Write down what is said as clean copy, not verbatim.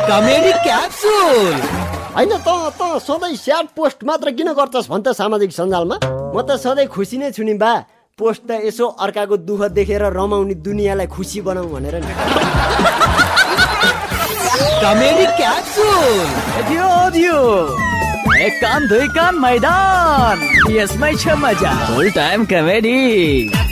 Comedy capsule. हैन त सधैँ स्याड पोस्ट मात्र किन गर्छस् भन् त सामाजिक सञ्जालमा? म त सधैँ खुसी नै छु नि बा। पोस्ट त यसो अर्काको दुःख देखेर रमाउने दुनियाँलाई खुसी बनाऊ भनेर नि। Comedy capsule. दियो एक कान दुई कान मैदान, यसमै छ मजा। फुल टाइम कमेडी।